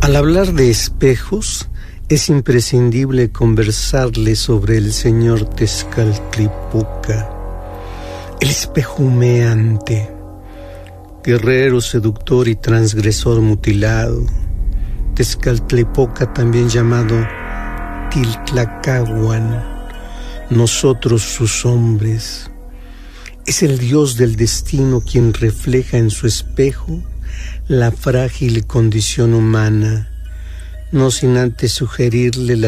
Al hablar de espejos, es imprescindible conversarle sobre el señor Tezcatlipoca, el espejo humeante, guerrero, seductor y transgresor mutilado. Tezcatlipoca, también llamado Tiltlacahuan, nosotros sus hombres. Es el dios del destino quien refleja en su espejo la frágil condición humana, no sin antes sugerirle la